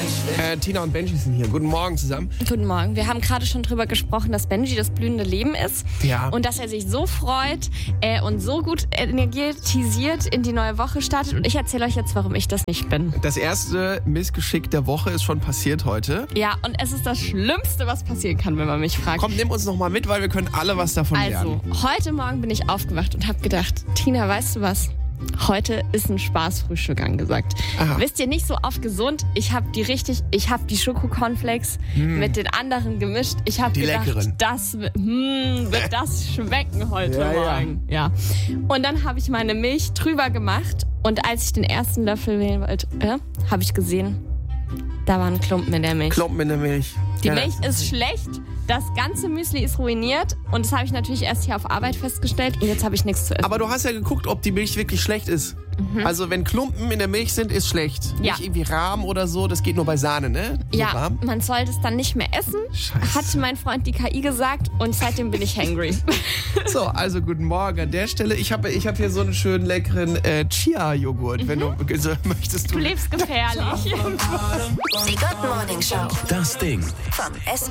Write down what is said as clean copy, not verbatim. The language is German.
Tina und Benji sind hier. Guten Morgen zusammen. Guten Morgen. Wir haben gerade schon drüber gesprochen, dass Benji das blühende Leben ist. Ja. Und dass er sich so freut und so gut energetisiert in die neue Woche startet. Und ich erzähle euch jetzt, warum ich das nicht bin. Das erste Missgeschick der Woche ist schon passiert heute. Ja, und es ist das Schlimmste, was passieren kann, wenn man mich fragt. Komm, nimm uns noch mal mit, weil wir können alle was davon lernen. Also, heute Morgen bin ich aufgewacht und habe gedacht, Tina, weißt du was? Heute ist ein Spaßfrühstück angesagt. Aha. Wisst ihr, nicht so auf gesund. Ich habe die Schoko-Cornflakes mit den anderen gemischt. Ich habe gedacht, leckeren. das wird das schmecken heute Ja, ja. Morgen. Ja. Und dann habe ich meine Milch drüber gemacht und als ich den ersten Löffel wählen wollte, habe ich gesehen, da war ein Klumpen in der Milch. Klumpen in der Milch. Die Milch ist schlecht, das ganze Müsli ist ruiniert und das habe ich natürlich erst hier auf Arbeit festgestellt und jetzt habe ich nichts zu essen. Aber du hast ja geguckt, ob die Milch wirklich schlecht ist. Also wenn Klumpen in der Milch sind, ist schlecht. Ja. Nicht irgendwie Rahm oder so, das geht nur bei Sahne, ne? So Ja, Rahm. man sollte es dann nicht mehr essen, Scheiße. hat mein Freund die KI gesagt und seitdem bin ich hangry. So, also guten Morgen an der Stelle. Ich hab hier so einen schönen leckeren Chia-Joghurt, wenn du möchtest. Du lebst gefährlich. Die Good Morning Show. Das Ding. Vom